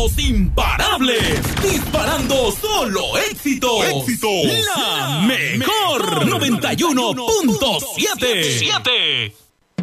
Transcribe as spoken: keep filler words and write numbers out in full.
Los imparables, disparando solo éxitos. Éxitos. La mejor noventa y uno punto siete.